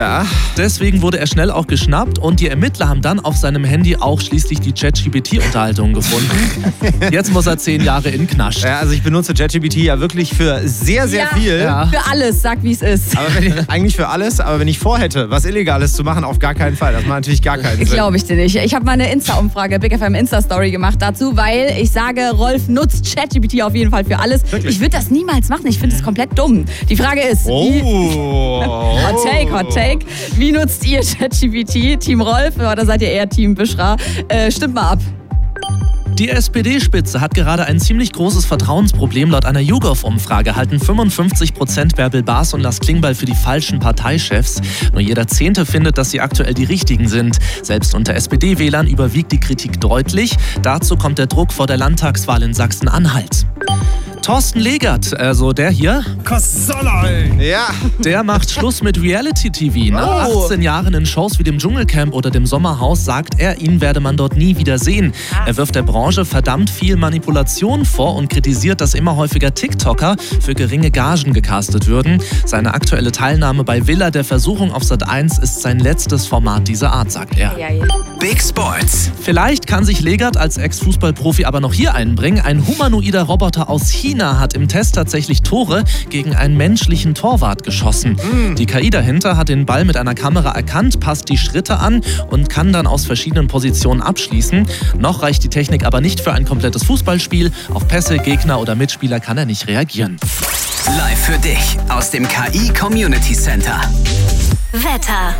Ja. Deswegen wurde er schnell auch geschnappt und die Ermittler haben dann auf seinem Handy auch schließlich die ChatGPT-Unterhaltung gefunden. Jetzt muss er 10 Jahre in Knast. Ja, also ich benutze ChatGPT ja wirklich für sehr, sehr viel. Ja. Für alles, sag wie es ist. Aber eigentlich für alles, aber wenn ich vorhätte, was Illegales zu machen, auf gar keinen Fall. Das macht natürlich gar keinen Sinn. Glaube ich dir nicht. Ich habe mal eine Insta-Umfrage, Big FM Insta-Story gemacht dazu, weil ich sage, Rolf nutzt ChatGPT auf jeden Fall für alles. Wirklich? Ich würde das niemals machen. Ich finde es komplett dumm. Die Frage ist, Hot Take. Wie nutzt ihr ChatGPT? Team Rolf oder seid ihr eher Team Büschra? Stimmt mal ab. Die SPD-Spitze hat gerade ein ziemlich großes Vertrauensproblem. Laut einer YouGov-Umfrage halten 55% Bärbel Baas und Lars Klingbeil für die falschen Parteichefs. Nur jeder Zehnte findet, dass sie aktuell die richtigen sind. Selbst unter SPD-Wählern überwiegt die Kritik deutlich. Dazu kommt der Druck vor der Landtagswahl in Sachsen-Anhalt. Thorsten Legert, also der hier, Ja. der macht Schluss mit Reality-TV. Nach 18 Jahren in Shows wie dem Dschungelcamp oder dem Sommerhaus sagt er, ihn werde man dort nie wieder sehen. Er wirft der Branche verdammt viel Manipulation vor und kritisiert, dass immer häufiger TikToker für geringe Gagen gecastet würden. Seine aktuelle Teilnahme bei Villa der Versuchung auf Sat.1 ist sein letztes Format dieser Art, sagt er. Big Sports. Vielleicht kann sich Legert als Ex-Fußballprofi aber noch hier einbringen. Ein humanoider Roboter aus China hat im Test tatsächlich Tore gegen einen menschlichen Torwart geschossen. Die KI dahinter hat den Ball mit einer Kamera erkannt, passt die Schritte an und kann dann aus verschiedenen Positionen abschließen. Noch reicht die Technik aber nicht für ein komplettes Fußballspiel. Auf Pässe, Gegner oder Mitspieler kann er nicht reagieren. Live für dich aus dem KI Community Center. Wetter.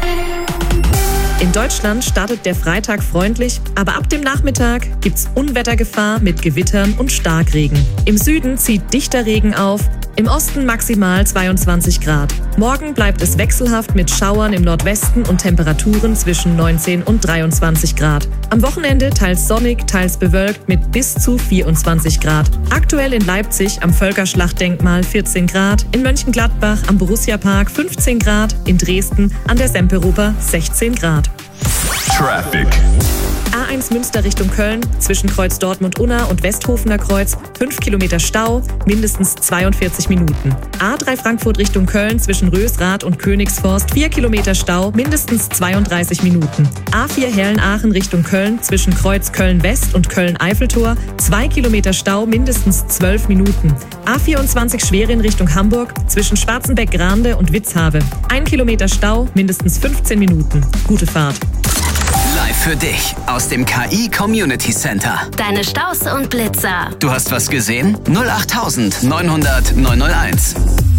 In Deutschland startet der Freitag freundlich, aber ab dem Nachmittag gibt's Unwettergefahr mit Gewittern und Starkregen. Im Süden zieht dichter Regen auf, im Osten maximal 22 Grad. Morgen bleibt es wechselhaft mit Schauern im Nordwesten und Temperaturen zwischen 19 und 23 Grad. Am Wochenende teils sonnig, teils bewölkt mit bis zu 24 Grad. Aktuell in Leipzig am Völkerschlachtdenkmal 14 Grad, in Mönchengladbach am Borussia-Park 15 Grad, in Dresden an der Semperoper 16 Grad. Traffic. A1 Münster Richtung Köln, zwischen Kreuz Dortmund-Unna und Westhofener Kreuz, 5 Kilometer Stau, mindestens 42 Minuten. A3 Frankfurt Richtung Köln, zwischen Rösrath und Königsforst, 4 Kilometer Stau, mindestens 32 Minuten. A4 Herlen-Aachen Richtung Köln, zwischen Kreuz Köln-West und Köln-Eiffeltor, 2 Kilometer Stau, mindestens 12 Minuten. A24 Schwerin Richtung Hamburg, zwischen Schwarzenbeck-Grande und Witzhave, 1 Kilometer Stau, mindestens 15 Minuten. Gute Fahrt. Live für dich aus dem KI Community Center. Deine Staus und Blitzer. Du hast was gesehen? 08900 901.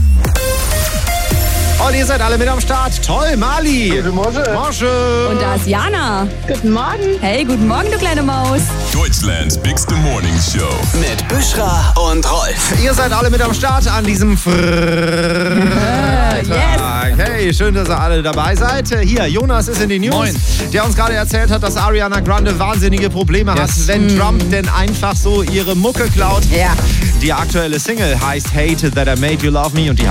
Und ihr seid alle mit am Start. Toll, Mali. Guten Morgen. Und da ist Jana. Guten Morgen. Hey, guten Morgen, du kleine Maus. Deutschlands bigste Morning Show. Mit Büschra und Rolf. Ihr seid alle mit am Start an diesem Freitag. Hey, schön, dass ihr alle dabei seid. Hier, Jonas ist in den News, Moin. der uns gerade erzählt hat, dass Ariana Grande wahnsinnige Probleme hat, wenn Trump denn einfach so ihre Mucke klaut. Ja. Die aktuelle Single heißt Hate That I Made You Love Me und die